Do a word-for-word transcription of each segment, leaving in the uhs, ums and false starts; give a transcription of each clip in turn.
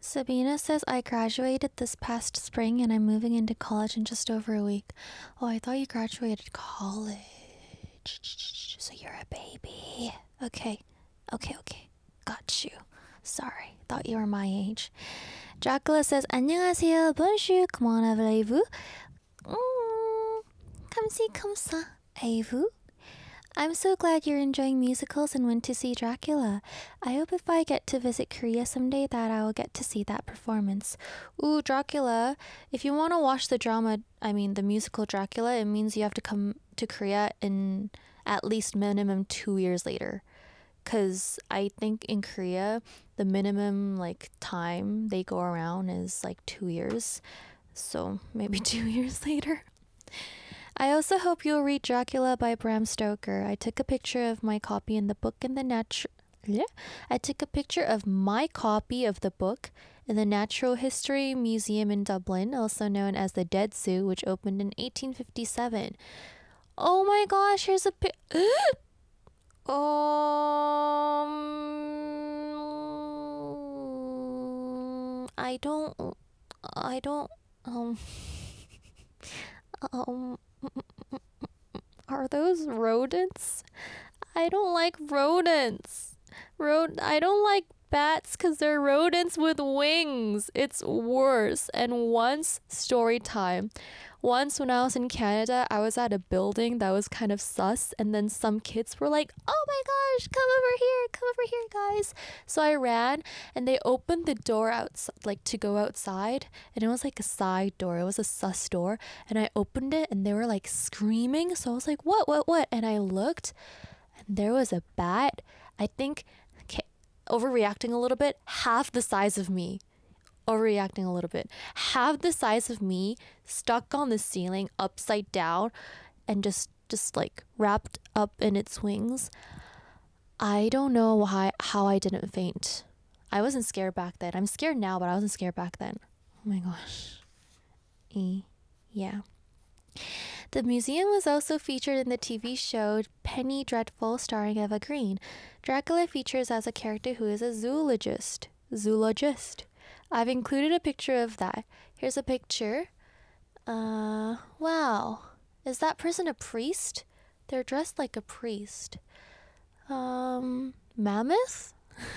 Sabina says, I graduated this past spring and I'm moving into college in just over a week. Oh, I thought you graduated college. So you're a baby. Okay. Okay, okay. Got you. Sorry. Thought you were my age. Dracula says, 안녕하세요. Bonjour. Comment allez-vous? Mm, comme si, comme ça. Et vous? I'm so glad you're enjoying musicals and went to see Dracula. I hope if I get to visit Korea someday that I will get to see that performance. Ooh, Dracula. If you want to watch the drama, I mean the musical Dracula, it means you have to come to Korea in at least minimum two years later. Because I think in Korea, the minimum like time they go around is like two years. So maybe two years later. I also hope you'll read Dracula by Bram Stoker. I took a picture of my copy in the book in the natural. I took a picture of my copy of the book in the Natural History Museum in Dublin, also known as the Dead Zoo, which opened in eighteen fifty-seven. Oh my gosh, here's a pic. um, I don't. I don't. Um. um. Are those rodents? I don't like rodents. Rod- I don't like bats because they're rodents with wings. It's worse. And once, story time. Once when I was in Canada, I was at a building that was kind of sus, and then some kids were like, oh my gosh, come over here, come over here, guys. So I ran, and they opened the door out, like to go outside, and it was like a side door. It was a sus door, and I opened it, and they were like screaming. So I was like, what, what, what? And I looked, and there was a bat. I think, okay, overreacting a little bit, half the size of me. Overreacting a little bit. Half the size of me stuck on the ceiling upside down and just just like wrapped up in its wings. I don't know why how I didn't faint. I wasn't scared back then. I'm scared now, but I wasn't scared back then. Oh my gosh. E yeah. The museum was also featured in the T V show Penny Dreadful starring Eva Green. Dracula features as a character who is a zoologist. Zoologist. I've included a picture of that. Here's a picture. Uh, wow. Is that person a priest? They're dressed like a priest. Um, mammoth?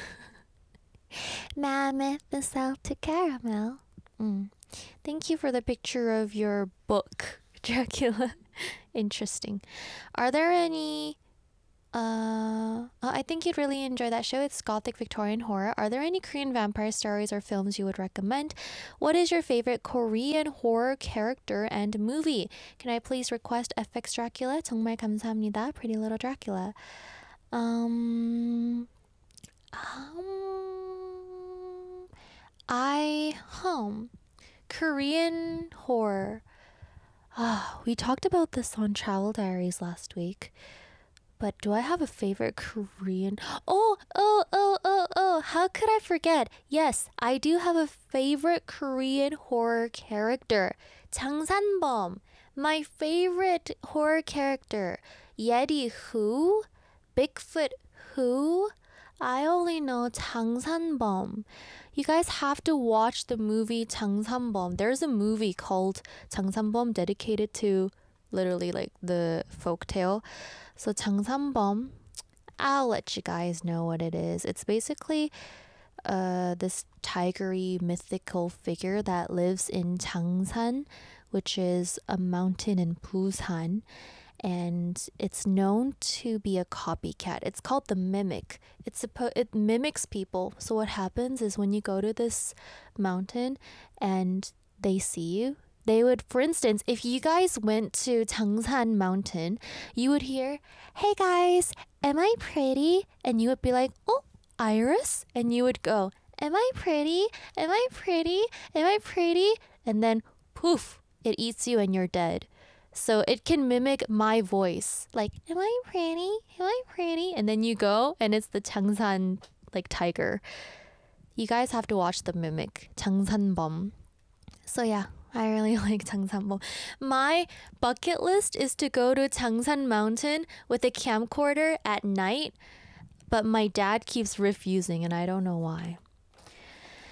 Mammoth is salted caramel. Mm. Thank you for the picture of your book, Dracula. Interesting. Are there any... Uh, I think you'd really enjoy that show. It's Gothic Victorian horror. Are there any Korean vampire stories or films you would recommend? What is your favorite Korean horror character and movie? Can I please request F X Dracula? 정말 감사합니다. Pretty Little Dracula. Um, um, I, hum, Korean horror. Ah, we talked about this on Travel Diaries last week. But do I have a favorite Korean? Oh, oh, oh, oh, oh, how could I forget? Yes, I do have a favorite Korean horror character. 장산범. My favorite horror character. Yeti who? Bigfoot who? I only know 장산범. You guys have to watch the movie 장산범. There's a movie called 장산범 dedicated to literally like the folktale. So 장산범, I'll let you guys know what it is. It's basically uh, this tigery mythical figure that lives in Changsan, which is a mountain in Busan. And it's known to be a copycat. It's called the mimic. It's suppo- it mimics people. So what happens is when you go to this mountain and they see you, they would, for instance, if you guys went to Changsan Mountain, you would hear, hey guys, am I pretty? And you would be like, oh, Iris? And you would go, am I pretty? Am I pretty? Am I pretty? And then poof, it eats you and you're dead. So it can mimic my voice. Like, am I pretty? Am I pretty? And then you go and it's the Changsan like tiger. You guys have to watch the mimic, 장산범. So yeah. I really like 장산범. My bucket list is to go to Changsan Mountain with a camcorder at night, but my dad keeps refusing and I don't know why.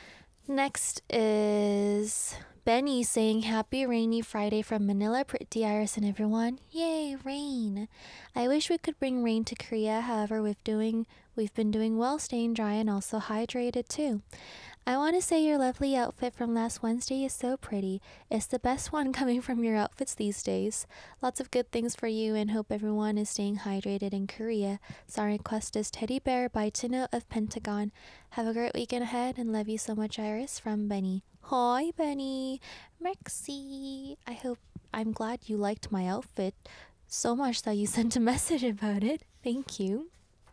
Next is Benny saying happy rainy Friday from Manila, Pretty Iris and everyone. Yay, rain. I wish we could bring rain to Korea. However, we've doing we've been doing well, staying dry and also hydrated too. I want to say your lovely outfit from last Wednesday is so pretty. It's the best one coming from your outfits these days. Lots of good things for you and hope everyone is staying hydrated in Korea. Song request is Teddy Bear by Tino of Pentagon. Have a great weekend ahead and love you so much, Iris, from Benny. Hi, Benny. Merci. I hope I'm glad you liked my outfit so much that you sent a message about it. Thank you.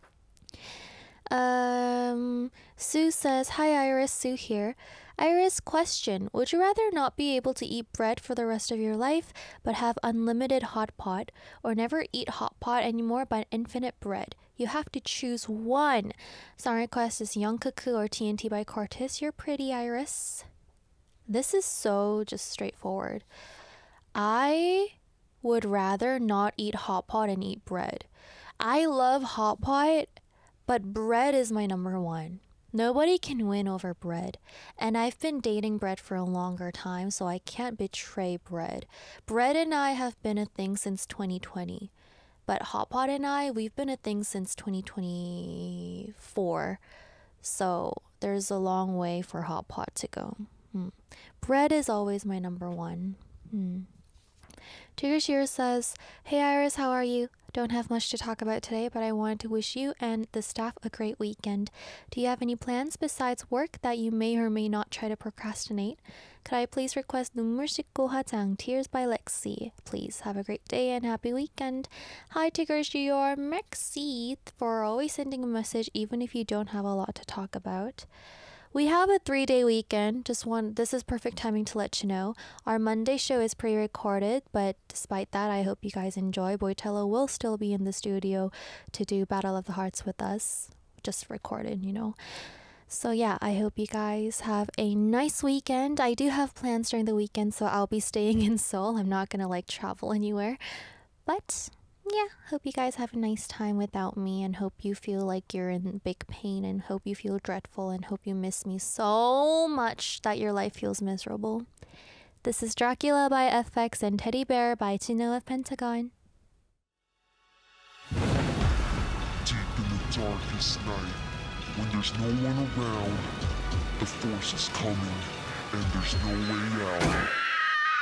Um, Sue says, hi Iris, Sue here. Iris, question. Would you rather not be able to eat bread for the rest of your life, but have unlimited hot pot, or never eat hot pot anymore but infinite bread? You have to choose one. Song request is Young Cuckoo or T N T by Cortez. You're pretty, Iris. This is so just straightforward. I would rather not eat hot pot and eat bread. I love hot pot, but bread is my number one. Nobody can win over bread. And I've been dating bread for a longer time, so I can't betray bread. Bread and I have been a thing since twenty twenty. But hot pot and I, we've been a thing since twenty twenty-four. So there's a long way for hot pot to go. Hmm. Bread is always my number one. Hmm. Tigger Shear says, hey Iris, how are you? Don't have much to talk about today, but I wanted to wish you and the staff a great weekend. Do you have any plans besides work that you may or may not try to procrastinate? Could I please request 눈물 씻고 화장, Tears by Lexi? Please have a great day and happy weekend. Hi Tigger Shear, merci for always sending a message even if you don't have a lot to talk about. We have a three-day weekend. Just one. This is perfect timing to let you know. Our Monday show is pre-recorded, but despite that, I hope you guys enjoy. Boitello will still be in the studio to do Battle of the Hearts with us. Just recorded, you know. So yeah, I hope you guys have a nice weekend. I do have plans during the weekend, so I'll be staying in Seoul. I'm not gonna like travel anywhere. But yeah, hope you guys have a nice time without me and hope you feel like you're in big pain and hope you feel dreadful and hope you miss me so much that your life feels miserable. This is Dracula by F X and Teddy Bear by Tino of Pentagon. Deep in the darkest night, when there's no one around, the force is coming and there's no way out.